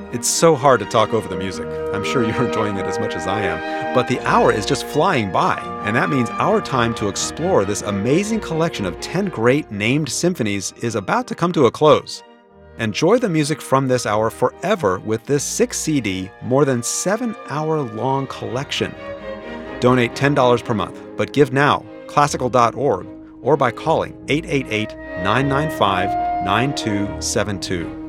It's so hard to talk over the music. I'm sure you're enjoying it as much as I am. But the hour is just flying by, and that means our time to explore this amazing collection of 10 great named symphonies is about to come to a close. Enjoy the music from this hour forever with this 6 CD, more than 7-hour-long collection. Donate $10 per month, but give now, classical.org, or by calling 888-995-9272.